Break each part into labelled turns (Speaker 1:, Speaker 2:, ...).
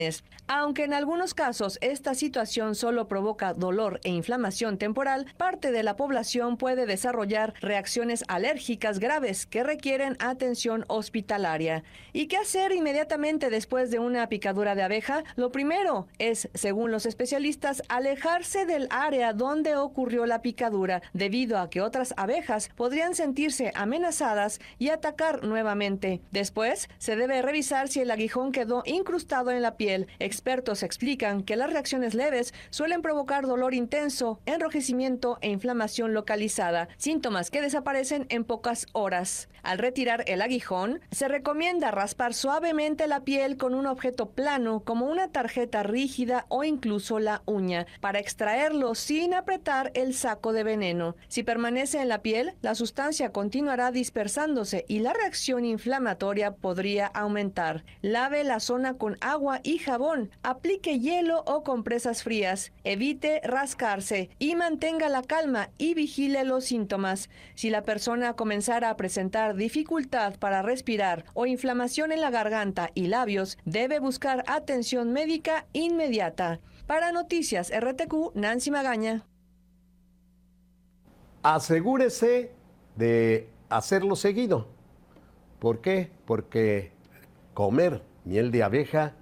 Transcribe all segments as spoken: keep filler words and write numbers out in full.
Speaker 1: Aunque en algunos casos esta situación solo provoca dolor e inflamación temporal, parte de la población puede desarrollar reacciones alérgicas graves que requieren atención hospitalaria. ¿Y qué hacer inmediatamente después de una picadura de abeja? Lo primero es, según los especialistas, alejarse del área donde ocurrió la picadura, debido a que otras abejas podrían sentirse amenazadas y atacar nuevamente. Después, se debe revisar si el aguijón quedó incrustado en la piel. Expertos explican que las reacciones leves suelen provocar dolor intenso, enrojecimiento e inflamación localizada, síntomas que desaparecen en pocas horas. Al retirar el aguijón, se recomienda raspar suavemente la piel con un objeto plano como una tarjeta rígida o incluso la uña, para extraerlo sin apretar el saco de veneno. Si permanece en la piel, la sustancia continuará dispersándose y la reacción inflamatoria podría aumentar. Lave la zona con agua y jabón, aplique hielo o compresas frías, evite rascarse y mantenga la calma y vigile los síntomas. Si la persona comenzara a presentar dificultad para respirar o inflamación en la garganta y labios, debe buscar atención médica inmediata. Para Noticias R T Q, Nancy Magaña.
Speaker 2: Asegúrese de hacerlo seguido. ¿Por qué? Porque comer miel de abeja,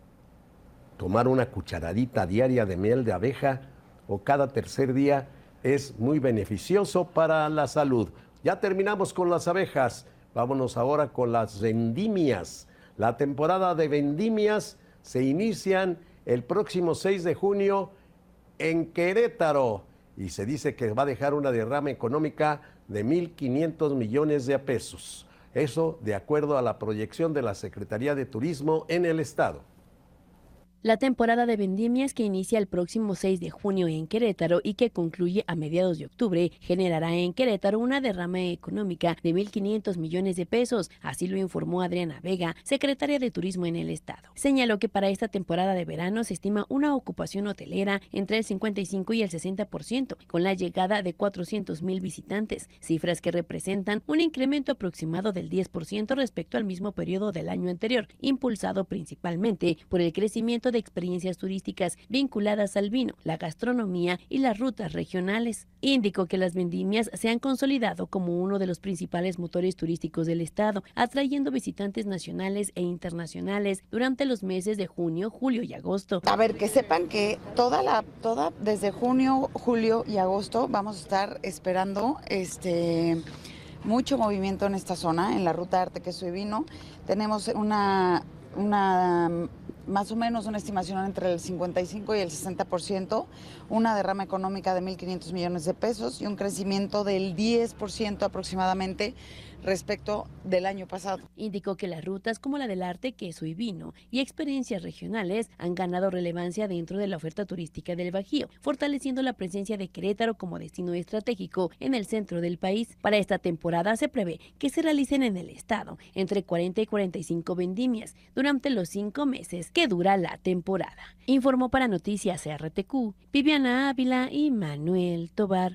Speaker 2: tomar una cucharadita diaria de miel de abeja o cada tercer día es muy beneficioso para la salud. Ya terminamos con las abejas. Vámonos ahora con las vendimias. La temporada de vendimias se inician el próximo seis de junio en Querétaro y se dice que va a dejar una derrama económica de mil quinientos millones de pesos. Eso de acuerdo a la proyección de la Secretaría de Turismo en el estado.
Speaker 3: La temporada de vendimias, que inicia el próximo seis de junio en Querétaro y que concluye a mediados de octubre, generará en Querétaro una derrama económica de mil quinientos millones de pesos, así lo informó Adriana Vega, secretaria de Turismo en el estado. Señaló que para esta temporada de verano se estima una ocupación hotelera entre el cincuenta y cinco y el sesenta por ciento, con la llegada de cuatrocientos mil visitantes, cifras que representan un incremento aproximado del diez por ciento respecto al mismo periodo del año anterior, impulsado principalmente por el crecimiento de experiencias turísticas vinculadas al vino, la gastronomía y las rutas regionales. Indicó que las vendimias se han consolidado como uno de los principales motores turísticos del estado, atrayendo visitantes nacionales e internacionales durante los meses de junio, julio y agosto.
Speaker 4: A ver, que sepan que toda la, toda, desde junio, julio y agosto vamos a estar esperando este mucho movimiento en esta zona, en la ruta Arte, Queso y Vino. Tenemos una una más o menos una estimación entre el cincuenta y cinco y el sesenta por ciento, una derrama económica de mil quinientos millones de pesos y un crecimiento del diez por ciento aproximadamente respecto del año pasado.
Speaker 3: Indicó que las rutas como la del arte, queso y vino y experiencias regionales han ganado relevancia dentro de la oferta turística del Bajío, fortaleciendo la presencia de Querétaro como destino estratégico en el centro del país. Para esta temporada se prevé que se realicen en el estado entre cuarenta y cuarenta y cinco vendimias durante los cinco meses que dura la temporada. Informó para Noticias R T Q, Viviana Ávila y Manuel Tobar.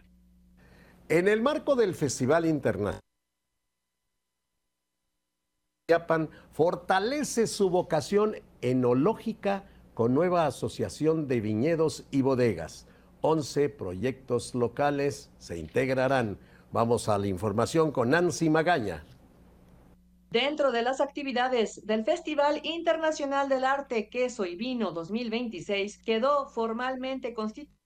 Speaker 2: En el marco del Festival Internacional, Tequisquiapan fortalece su vocación enológica con nueva asociación de viñedos y bodegas. once proyectos locales se integrarán. Vamos a la información con Nancy Magaña.
Speaker 1: Dentro de las actividades del Festival Internacional del Arte, Queso y Vino dos mil veintiséis, quedó formalmente constituido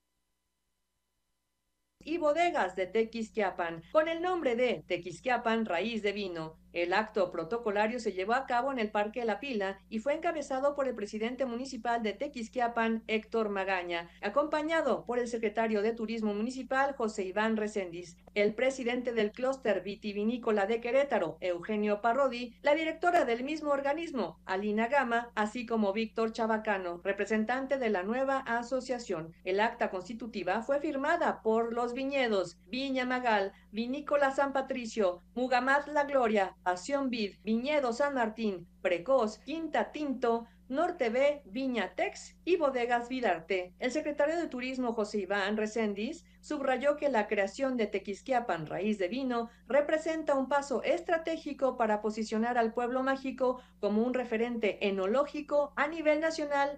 Speaker 1: y bodegas de Tequisquiapan, con el nombre de Tequisquiapan Raíz de Vino. El acto protocolario se llevó a cabo en el Parque La Pila y fue encabezado por el presidente municipal de Tequisquiapan, Héctor Magaña, acompañado por el secretario de Turismo Municipal, José Iván Recendis, el presidente del Clúster Vitivinícola de Querétaro, Eugenio Parrodi, la directora del mismo organismo, Alina Gama, así como Víctor Chabacano, representante de la nueva asociación. El acta constitutiva fue firmada por los viñedos Viña Magal, Vinícola San Patricio, Mugamat La Gloria, Pasión Vid, Viñedo San Martín, Precoz, Quinta Tinto, Norte B, Viña Tex y Bodegas Vidarte. El secretario de Turismo José Iván Recendis subrayó que la creación de Tequisquiapan Raíz de Vino representa un paso estratégico para posicionar al pueblo mágico como un referente enológico a nivel nacional